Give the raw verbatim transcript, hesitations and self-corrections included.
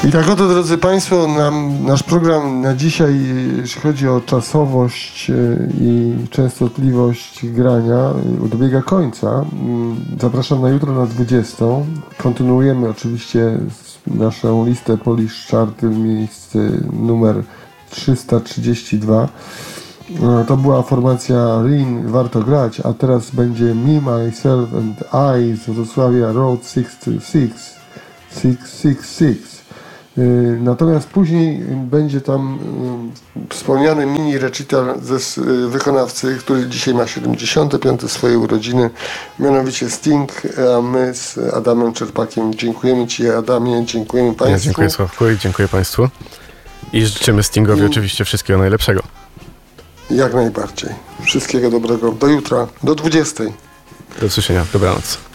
I tak oto, drodzy Państwo, nam, nasz program na dzisiaj, jeśli chodzi o czasowość i częstotliwość grania, dobiega końca. Zapraszam na jutro na dwudziestą. Kontynuujemy oczywiście naszą listę Polish Chart, miejsce numer trzysta trzydzieści dwa. To była formacja Rin, Warto Grać, a teraz będzie Me, Myself and I z Wrocławia, Road sześćdziesiąt sześć. sześćset sześćdziesiąt sześć. Natomiast później będzie tam wspomniany mini recital ze wykonawcy, który dzisiaj ma siedemdziesiąte piąte swoje urodziny, mianowicie Sting, a my z Adamem Czerpakiem dziękujemy Ci, Adamie, dziękujemy Państwu. Ja dziękuję Sławku i dziękuję Państwu. I życzymy Stingowi I... oczywiście wszystkiego najlepszego. Jak najbardziej. Wszystkiego dobrego. Do jutra, do dwudziestej. Do usłyszenia. Dobranoc.